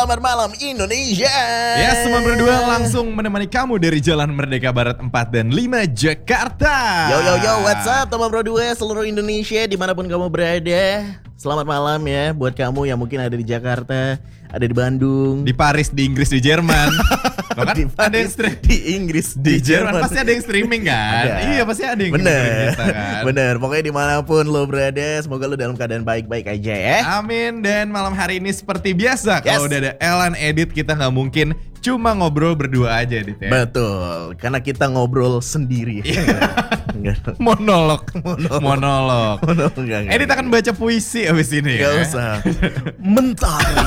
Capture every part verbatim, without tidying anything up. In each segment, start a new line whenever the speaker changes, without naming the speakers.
Selamat malam Indonesia.
Ya, Teman Berdua langsung menemani kamu dari Jalan Merdeka Barat empat dan lima Jakarta.
Yo yo yo, what's up Teman Berdua seluruh Indonesia dimanapun kamu berada. Selamat malam ya buat kamu yang mungkin ada di Jakarta, ada di Bandung,
di Paris, di Inggris, di Jerman. Kan
di
ada yang
Paris, di Inggris, di,
di Jerman.
Jerman
Pasti ada yang streaming kan?
Ada.
Iya, pasti ada yang
Bener,
kita, kan?
bener. Pokoknya dimanapun lo berada, semoga lo dalam keadaan baik-baik aja ya.
Amin. Dan malam hari ini seperti biasa,
Yes.
kalau udah ada Elan Edit, kita nggak mungkin cuma ngobrol berdua aja, Edit ya.
Betul, karena kita ngobrol sendiri. Enggak.
Monolog,
Monolog.
monolog.
Monolog, enggak, enggak.
Edit akan baca puisi abis ini.
Gak
ya.
usah. Mentari.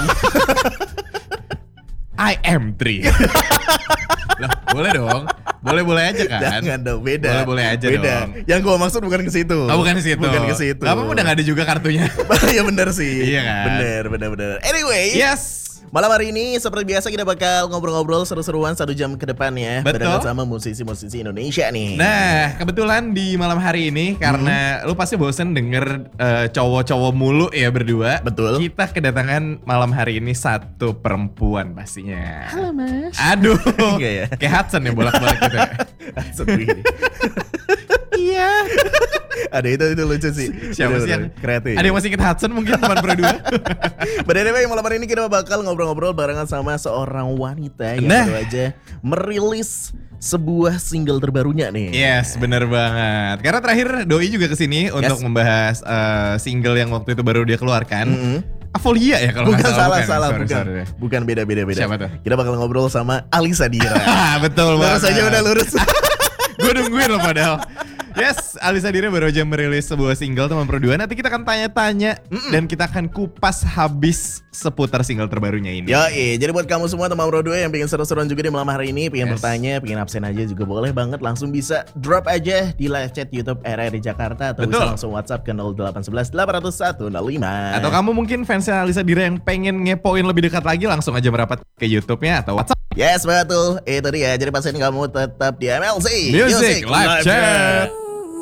I am three. Loh, boleh dong. Boleh-boleh aja kan?
Jangan dong, beda.
Boleh-boleh aja
beda.
dong.
Yang gua maksud bukan ke situ.
Oh, bukan ke situ.
Bukan ke situ.
Gak apa-apa, udah gak ada juga kartunya.
Ya bener sih.
Iya kan?
Bener, bener, bener. Anyway.
Yes.
Malam hari ini seperti biasa kita bakal ngobrol-ngobrol seru-seruan satu jam ke depan ya.
Betul.
Barengan sama musisi-musisi Indonesia nih.
Nah, kebetulan di malam hari ini karena
Hmm.
lu pasti bosen denger uh, cowok-cowok mulu ya berdua.
Betul.
Kita kedatangan malam hari ini satu perempuan pastinya.
Halo Mas.
Aduh.
Enggak ya?
Kayak Hudson ya bolak-balik gitu.
Langsung begini.
Iya.
Ada itu itu lucu sih.
Siapa
Bener,
sih yang
bener. kreatif?
Ada yang masih inget Hudson mungkin teman berdua.
But anyway, malam hari ini kita bakal ngobrol-ngobrol barengan sama seorang wanita yang
Nah.
baru aja merilis sebuah single terbarunya nih.
Yes, bener banget. Karena terakhir Doi juga kesini untuk membahas uh, single yang waktu itu baru dia keluarkan.
Mm-hmm.
Avolia ya kalau
Bukan
nggak
salah,
bukan.
salah,
Sorry,
bukan.
sorry.
Bukan beda-beda beda.
Siapa tuh?
Kita bakal ngobrol sama Alisa Dira.
Betul banget.
Lurus aja udah lurus.
Gue nungguin loh padahal. Yes, Alisa Dira baru aja merilis sebuah single teman berdua. Nanti kita akan tanya-tanya dan kita akan kupas habis seputar single terbarunya ini.
Yoi, jadi buat kamu semua teman berdua yang pengen seru-seruan juga di malam hari ini, pengen
Yes.
bertanya, pengen absen aja juga boleh banget. Langsung bisa drop aja di live chat YouTube R R di Jakarta. Atau
Betul.
bisa langsung WhatsApp ke nol delapan satu satu delapan nol satu nol lima.
Atau kamu mungkin fansnya Alisa Dira yang pengen ngepoin lebih dekat lagi, langsung aja merapat ke YouTube-nya atau WhatsApp.
Yes, betul. Itu dia. Jadi pastiin kamu tetap di M L C
Music Live Chat.